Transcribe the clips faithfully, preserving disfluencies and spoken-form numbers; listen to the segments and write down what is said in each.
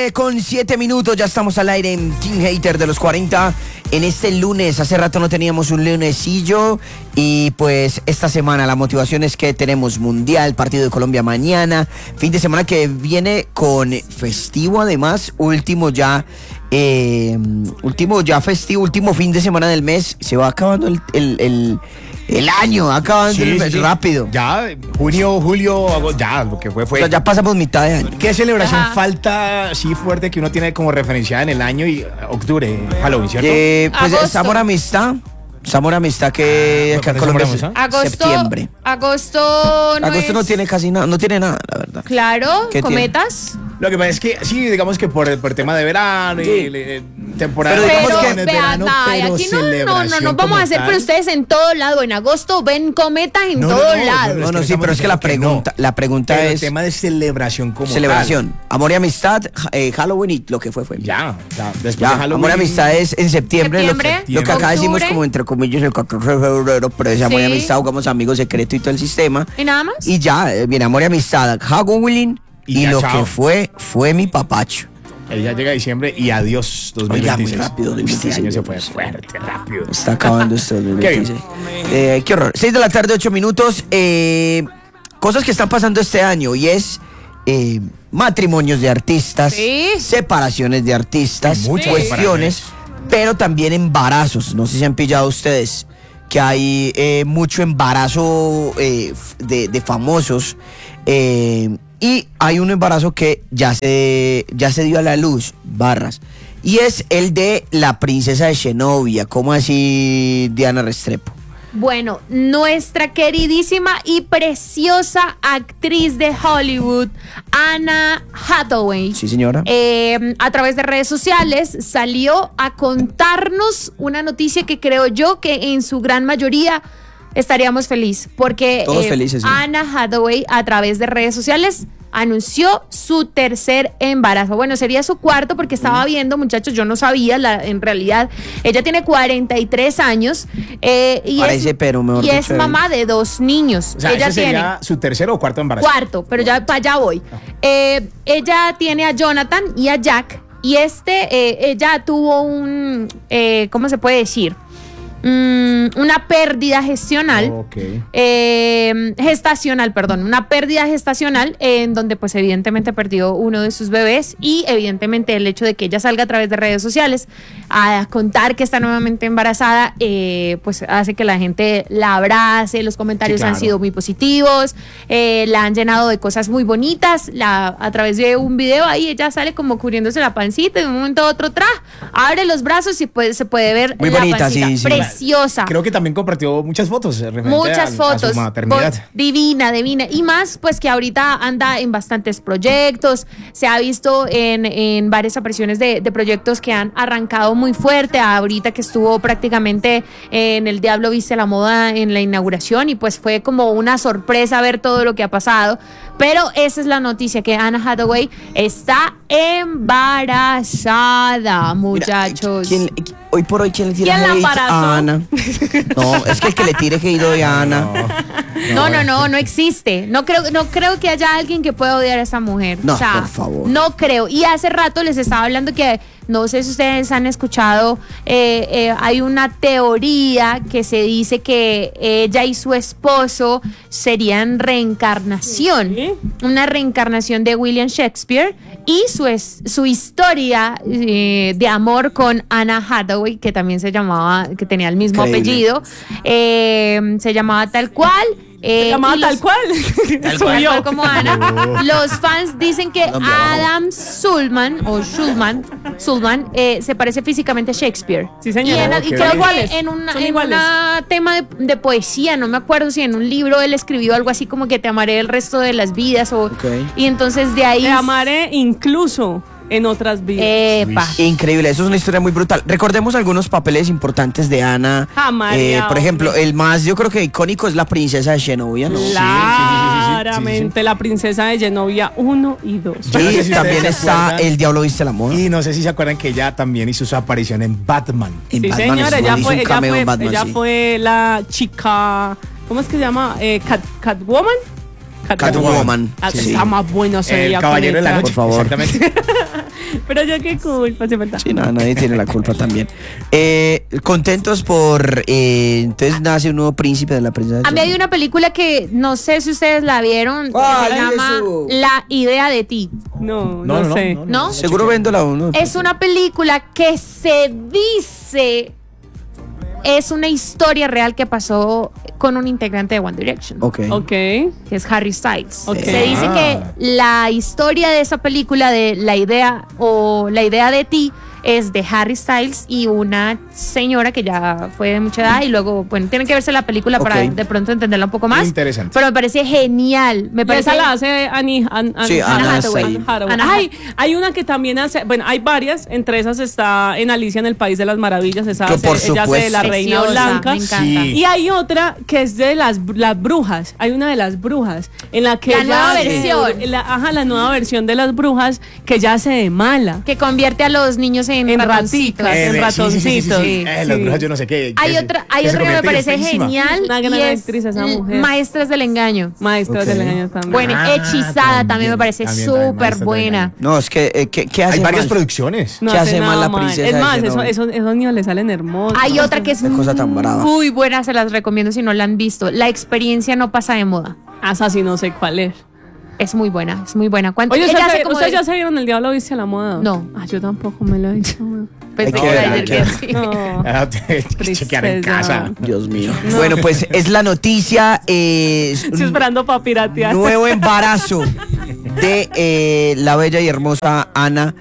nueve con siete minutos, ya estamos al aire en Team Hater de los cuarenta. En este lunes, hace rato no teníamos un lunesillo. Y pues esta semana la motivación es que tenemos Mundial, partido de Colombia mañana. Fin de semana que viene con festivo además, último ya... Eh, último ya festivo, último fin de semana del mes. Se va acabando el, el, el, el año, acabando sí, el mes sí, sí. rápido. Ya, junio, julio, agosto, ya, lo que fue fue. O sea, ya pasamos mitad de año. ¿Qué celebración Ajá. falta así fuerte que uno tiene como referenciada en el año y octubre, Halloween, ¿cierto? Eh, pues Agosto. es Amor Amistad. Es Amor Amistad que Ah, acá en ¿por Colombia eso es Amor Amistad? Agosto, septiembre. Agosto no Agosto no es- tiene casi nada, no tiene nada, la verdad. Claro, ¿Qué tiene? cometas. Lo que pasa es que, sí, digamos que por el por tema de verano Sí. y le- temporada Pero de digamos Pero que vacaciones, vean, verano, ay, pero aquí no, no, no, celebración no vamos como a hacer, tal. pero ustedes en todo lado, en agosto ven cometas en No, no, todo no, lado. pero No, es no, que sí, estamos pero es que la diciendo que pregunta, no. la pregunta Pero el es tema de celebración como celebración. Amor y Amistad, ja- eh, Halloween y lo que fue fue. tal. Ya, ya, después Ya, de Halloween. Amor y Amistad es en septiembre, lo que, Septiembre, lo que acá decimos octubre. como entre comillas el catorce de febrero, pero es Amor y Sí. Amistad, jugamos Amigos Secreto y todo el sistema. ¿Y nada más? Y ya, eh, viene Amor y Amistad, Halloween y, Y ya, lo chao. que fue, fue mi papacho. Ella llega diciembre y adiós dos mil Oiga, veintiséis. muy rápido, Este veintiséis. año se fue fuerte, rápido. Está acabando esto dos mil Qué veintiséis. Eh, qué horror. seis de la tarde, ocho minutos. Eh, cosas que están pasando este año y es eh, matrimonios de artistas, Sí. separaciones de artistas, Hay muchas cuestiones, pero también embarazos. No sé si han pillado ustedes que hay eh, mucho embarazo eh, f- de, de famosos. eh, y hay un embarazo que ya se, ya se dio a la luz, barras. Y es el de la princesa de Genovia. ¿Cómo así, Diana Restrepo? Bueno, nuestra queridísima y preciosa actriz de Hollywood, Anna Hathaway, Sí, señora. eh, a través de redes sociales salió a contarnos una noticia que creo yo que en su gran mayoría estaríamos felices, porque Todos felices, sí. Anna Hathaway a través de redes sociales anunció su tercer embarazo. Bueno, sería su cuarto porque estaba viendo, muchachos, yo no sabía, la, en realidad, ella tiene cuarenta y tres años eh, y, Parece, es, pero mejor y dicho, es eh. mamá de dos niños. O sea, ella ese tiene sería su tercero o cuarto embarazo. cuarto, pero ya para allá voy. Eh, ella tiene a Jonathan y a Jack. Y este, eh, ella tuvo un, eh, ¿cómo se puede decir? Mm, una pérdida gestional. Ok. Eh, gestacional, perdón, una pérdida gestacional en donde pues evidentemente perdió uno de sus bebés y evidentemente el hecho de que ella salga a través de redes sociales a contar que está nuevamente embarazada eh, pues hace que la gente la abrace, los comentarios Sí, claro. han sido muy positivos, eh, la han llenado de cosas muy bonitas, la, a través de un video ahí ella sale como cubriéndose la pancita y de un momento a otro tra, abre los brazos y pues, se puede ver Muy la bonita, pancita, sí, sí. preciosa. Creo que también compartió muchas fotos. eh, referente Muchas a- a fotos. su maternidad. Bo- Divina, divina. Y más, pues que ahorita anda en bastantes proyectos. Se ha visto en, en varias apariciones de, de proyectos que han arrancado muy fuerte. Ahorita que estuvo prácticamente en El Diablo Viste la Moda en la inauguración. Y pues fue como una sorpresa ver todo lo que ha pasado. Pero esa es la noticia, que Anna Hathaway está embarazada, muchachos. ¿Quién- hoy por hoy, ¿quién le tira ¿Quién la hate embarazó? a Ana? No, es que el que le tire hate hoy a Ana. No, no, no, no existe. No creo, no creo que haya alguien que pueda odiar a esa mujer. No, o sea, por favor. no creo. Y hace rato les estaba hablando que, no sé si ustedes han escuchado, eh, eh, hay una teoría que se dice que ella y su esposo serían reencarnación. ¿Sí? Una reencarnación de William Shakespeare y su, es- su historia eh, de amor con Anna Hathaway, que también se llamaba, que tenía el mismo Increíble. apellido, eh, se llamaba tal cual. eh, Se llamaba y tal los- cual. tal Subió. cual como Ana. Los fans dicen que Colombia abajo. Adam Sulman o Schulman, Sulman eh, se parece físicamente a Shakespeare. Sí, señora. Y, en, Oh, y qué creo bien. iguales, que en un son en iguales. una tema de, de poesía, no me acuerdo si en un libro él escribió algo así como que te amaré el resto de las vidas o Ok. y entonces de ahí Te amaré incluso en otras vidas. Epa. Increíble, eso es una historia muy brutal. Recordemos algunos papeles importantes de Ana. Ah, María, Eh, por ejemplo, hombre. el más, yo creo que icónico es la princesa de Genovia, ¿no? Claramente, la princesa de Genovia uno y dos. Yo no Y sé si también ustedes se está acuerdan. El Diablo Viste la Moda. Y no sé si se acuerdan que ella también hizo su aparición en Batman. En Sí, Batman, señora, eso, ella hizo fue, un ella cameo fue, en Batman, ella sí. fue la chica, ¿cómo es que se llama? Eh, Cat, Catwoman. Catwoman. Ah, sí. Está más buena El sería Caballero de la con Noche. Por favor. Exactamente. Pero yo qué culpa, sí, verdad. Sí, no, nadie tiene la culpa también. Eh, contentos por... Eh, entonces nace un nuevo príncipe de la princesa. A mí hay una película que no sé si ustedes la vieron, que Ay, se llama eso. La idea de ti. No, no, No, no, sé. no, ¿No? Seguro vendo la uno. Es una película que se dice es una historia real que pasó con un integrante de One Direction, Ok. Ok. que es Harry Styles. Ok. Se dice Ah. que la historia de esa película de La idea o La idea de ti es de Harry Styles y una señora que ya fue de mucha edad y luego, bueno, tienen que verse la película para Ok. de pronto entenderla un poco más. Interesante. Pero me parece genial. Me Y parece esa la hace Annie, An- An- Sí, Anna Anna Hathaway. Hathaway. Hathaway. Anna Ay, hay una que también hace, bueno, hay varias, entre esas está en Alicia en el País de las Maravillas, esa Que hace- por ella hace de la supuesto. Reina Preciosa, Blanca. me encanta. Sí. Y hay otra que es de las, las brujas. Hay una de las brujas en la que La ella nueva hace- versión. la- ajá, la nueva versión de las brujas que ya hace de mala. que convierte a los niños en, En ratoncitos. raticas, en Eh, sí, sí, sí, sí, ratoncitos. sí. Eh, las Sí. brujas, yo no sé qué. Hay que otra, se- hay que se otra que me convierte y es parece feísima. genial. Una gran y es actriz esa L- mujer. Maestras del engaño. Maestras Ok. del engaño también. Bueno, Ah, Hechizada también, también, me parece también, también, súper Maestras del buena. Engaño. No, es que, eh, ¿qué, qué hace Hay varias mal? producciones. No ¿Qué hace hace mal nada la mal. princesa Es de más, eso- Genovia? esos, esos niños le salen hermosos. Hay otra que es Qué cosa tan brava. muy buena, se las recomiendo si no la han visto. La experiencia no pasa de moda. Asa, sí, no sé cuál es. Es muy buena, es muy buena. ¿Cuánto? Oye, ella ¿ustedes hace se- como ¿ustedes de- ya se vieron El Diablo Viste a la Moda? No. Ah, yo tampoco me lo he visto. Pues Hay no, que voy a ver, hay decir que que ver. sí. No. Ah, te- Chequear en Tristeza. casa. Dios mío. Bueno, pues es la noticia. Eh, es Estoy un esperando para piratear. nuevo embarazo de eh, la bella y hermosa Ana.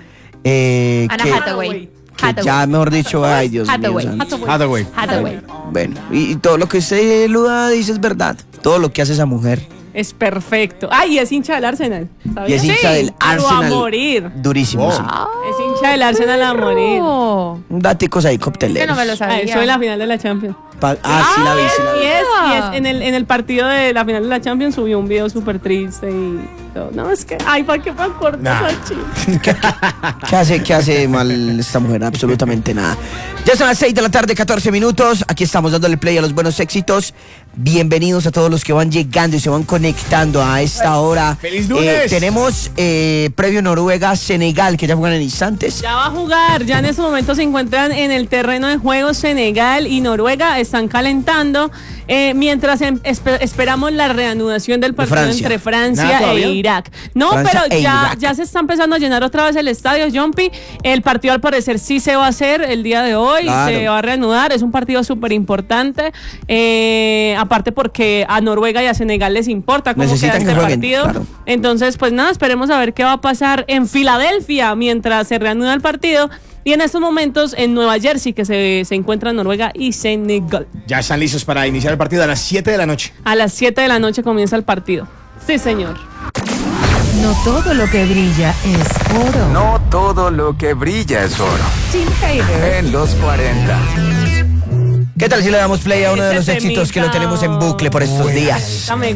eh, Anna que, Hathaway. que Hathaway. ya, mejor dicho, ay, Dios Hathaway. mío. santo. Hathaway. Hathaway. Bueno, y, y todo lo que usted Luda dice es verdad. Todo lo que hace esa mujer. Es perfecto. Ay, es hincha del Arsenal. Y ¿sabías? es hincha del pero Arsenal. a morir. Durísimo, Wow. sí. Es hincha del Arsenal a morir. Oh, Daticos ahí, que cocteleros. no me lo Ah, sabía. eso en la final de la Champions. Pa- ah, sí la vi, sí la vi. Y es, y es Ah. en el, en el partido de la final de la Champions subió un video súper triste y todo. No, es que, ay, ¿para qué me acuerdo Nah. esa chica? ¿Qué hace, ¿Qué hace mal esta mujer? Absolutamente nada. Ya son las seis de la tarde, catorce minutos. Aquí estamos dándole play a los buenos éxitos. Bienvenidos a todos los que van llegando y se van conectando a esta hora. ¡Feliz lunes! Eh, tenemos eh, previo Noruega-Senegal, que ya juegan en instantes. Ya va a jugar, ya en este momento se encuentran en el terreno de juego Senegal y Noruega, están calentando, eh, mientras em- espe- esperamos la reanudación del partido Francia. entre Francia ¿Nada e todavía? Irak. No, Francia pero e ya, Irak. ya se está empezando a llenar otra vez el estadio, Jumpy. El partido al parecer sí se va a hacer el día de hoy, Claro. se va a reanudar, es un partido súper importante, eh, aparte porque a Noruega y a Senegal les importa cómo Necesitan queda que este jueguen, partido. claro. Entonces, pues nada, esperemos a ver qué va a pasar en Filadelfia mientras se reanuda el partido. Y en estos momentos en Nueva Jersey, que se, se encuentran Noruega y Senegal. Ya están listos para iniciar el partido a las siete de la noche. A las siete de la noche comienza el partido. Sí, señor. No todo lo que brilla es oro. No todo lo que brilla es oro. Tim Hater. En los cuarenta. ¿Qué tal si le damos play a uno de Ese los éxitos que lo temita. tenemos en bucle por estos días? Esta me